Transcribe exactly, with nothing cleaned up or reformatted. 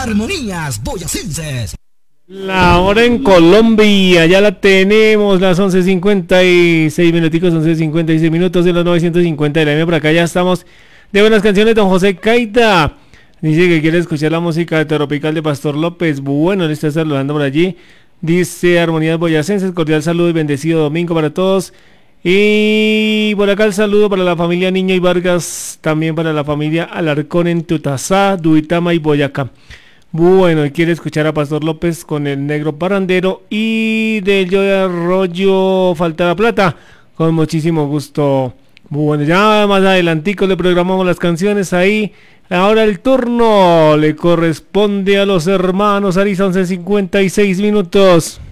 Armonías Boyacenses. La hora en Colombia, ya la tenemos, las once cincuenta y seis minuticos, once cincuenta y seis minutos de los novecientos cincuenta de la M. Por acá ya estamos de buenas canciones, don José Caita. Dice que quiere escuchar la música de Tropical de Pastor López. Bueno, le está saludando por allí. Dice Armonías Boyacenses, cordial saludo y bendecido domingo para todos. Y por acá el saludo para la familia Niño y Vargas, también para la familia Alarcón en Tutazá, Duitama y Boyacá. Bueno, y quiere escuchar a Pastor López con el Negro Parrandero y del Yo de Arroyo Falta la Plata, con muchísimo gusto. Bueno, ya más adelantico le programamos las canciones ahí. Ahora el turno le corresponde a los hermanos Ariza, once cincuenta y seis minutos.